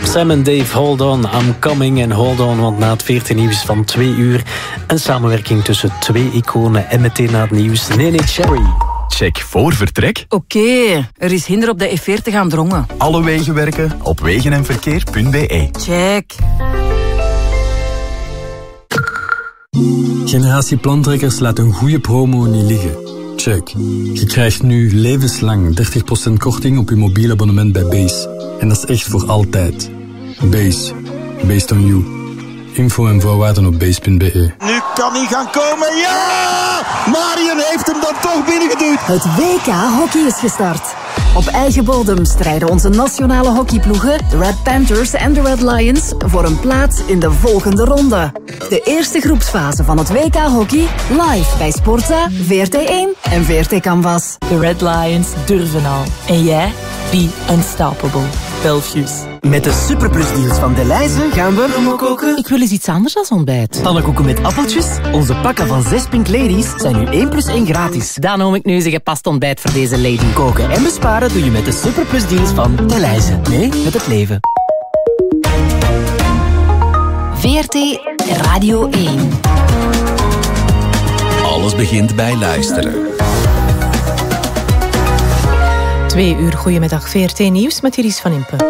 Sam en Dave, Hold On, I'm Coming en Hold On. Want na het 14 nieuws van 2 uur... een samenwerking tussen 2 iconen. En meteen na het nieuws, Nene Cherry. Check voor vertrek. Oké, er is hinder op de E40 aan Drongen. Alle wegen werken op wegenenverkeer.be. Check. Generatie Plantrekkers laat een goede promo niet liggen. Check. Je krijgt nu levenslang 30% korting op je mobiel abonnement bij Base. En dat is echt voor altijd. Base. Based on you. Info en voorwaarden op base.be. Nu kan hij gaan komen. Ja! Marion heeft hem dan toch binnengeduwd. Het WK Hockey is gestart. Op eigen bodem strijden onze nationale hockeyploegen, de Red Panthers en de Red Lions, voor een plaats in de volgende ronde. De eerste groepsfase van het WK Hockey, live bij Sportza, VRT1 en VRT Canvas. De Red Lions durven al. En jij? Be unstoppable. Belfius. Met de superplusdeals van Delhaize gaan we koken. Ik wil eens iets anders dan ontbijt. Pannenkoeken met appeltjes. Onze pakken van 6 Pink Ladies zijn nu 1 plus 1 gratis. Dan noem ik nu eens een gepast ontbijt voor deze lady. Koken en besparen doe je met de superplusdeals van Delhaize. Nee, met het leven. VRT Radio 1. Alles begint bij luisteren. 2 uur, goedemiddag. VRT Nieuws met Iris van Impe.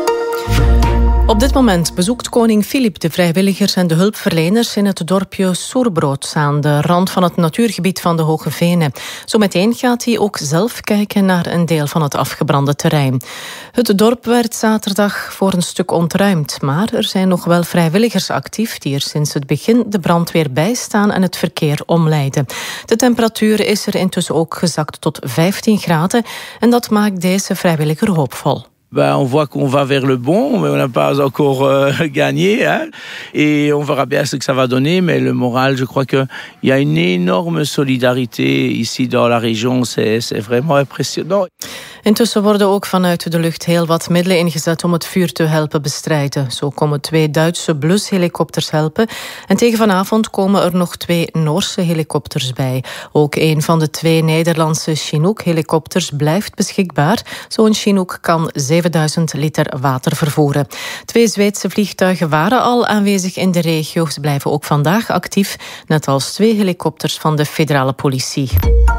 Op dit moment bezoekt koning Filip de vrijwilligers en de hulpverleners in het dorpje Soerbrood aan de rand van het natuurgebied van de Hoge Venen. Zometeen gaat hij ook zelf kijken naar een deel van het afgebrande terrein. Het dorp werd zaterdag voor een stuk ontruimd, maar er zijn nog wel vrijwilligers actief die er sinds het begin de brandweer bijstaan en het verkeer omleiden. De temperatuur is er intussen ook gezakt tot 15 graden en dat maakt deze vrijwilliger hoopvol. On voit qu'on va vers le bon, mais on n'a pas encore gagné. Hein? Et on verra bien ce que ça va donner. Mais le moral, je crois qu'il y a une énorme solidarité ici dans la région. C'est vraiment impressionnant. Intussen worden ook vanuit de lucht heel wat middelen ingezet om het vuur te helpen bestrijden. Zo komen 2 Duitse blushelikopters helpen. En tegen vanavond komen er nog 2 Noorse helikopters bij. Ook een van de 2 Nederlandse Chinook-helikopters blijft beschikbaar. Zo'n Chinook kan 7000 liter water vervoeren. 2 Zweedse vliegtuigen waren al aanwezig in de regio. Ze blijven ook vandaag actief, net als 2 helikopters van de federale politie.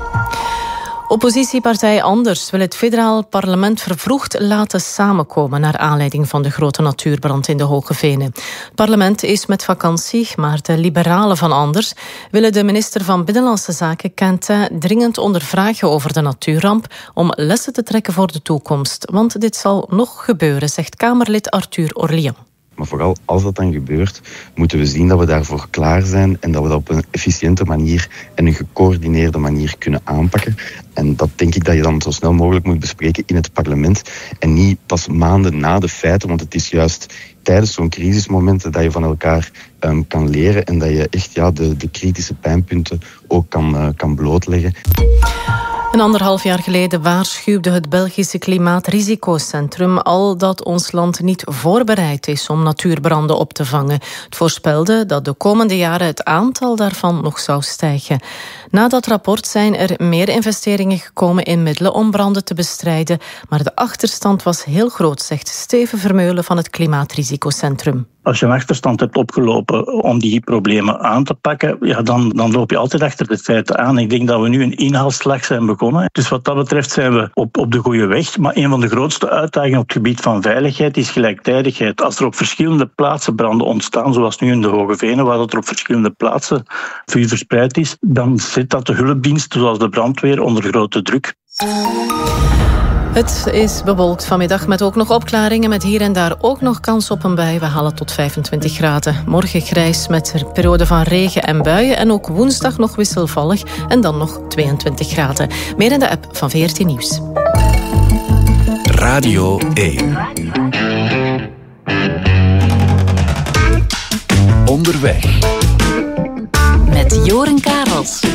Oppositiepartij Anders wil het federaal parlement vervroegd laten samenkomen naar aanleiding van de grote natuurbrand in de Hoge Venen. Het parlement is met vakantie, maar de liberalen van Anders willen de minister van Binnenlandse Zaken Quentin dringend ondervragen over de natuurramp om lessen te trekken voor de toekomst. Want dit zal nog gebeuren, zegt Kamerlid Arthur Orlian. Maar vooral als dat dan gebeurt, moeten we zien dat we daarvoor klaar zijn en dat we dat op een efficiënte manier en een gecoördineerde manier kunnen aanpakken. En dat denk ik dat je dan zo snel mogelijk moet bespreken in het parlement en niet pas maanden na de feiten, want het is juist tijdens zo'n crisismomenten dat je van elkaar kan leren en dat je echt de kritische pijnpunten ook kan blootleggen. 1,5 jaar geleden waarschuwde het Belgische Klimaatrisico-centrum al dat ons land niet voorbereid is om natuurbranden op te vangen. Het voorspelde dat de komende jaren het aantal daarvan nog zou stijgen. Na dat rapport zijn er meer investeringen gekomen in middelen om branden te bestrijden, maar de achterstand was heel groot, zegt Steven Vermeulen van het Klimaatrisico-centrum. Als je een achterstand hebt opgelopen om die problemen aan te pakken, dan loop je altijd achter de feiten aan. Ik denk dat we nu een inhaalslag zijn begonnen. Dus wat dat betreft zijn we op de goede weg. Maar een van de grootste uitdagingen op het gebied van veiligheid is gelijktijdigheid. Als er op verschillende plaatsen branden ontstaan, zoals nu in de Hoge Venen, waar dat er op verschillende plaatsen vuur verspreid is, dan zet dat de hulpdiensten, zoals de brandweer, onder grote druk. Het is bewolkt vanmiddag met ook nog opklaringen, met hier en daar ook nog kans op een bui. We halen tot 25 graden. Morgen grijs met een periode van regen en buien en ook woensdag nog wisselvallig en dan nog 22 graden. Meer in de app van VRT Nieuws. Radio 1. Onderweg. Met Joren Karels.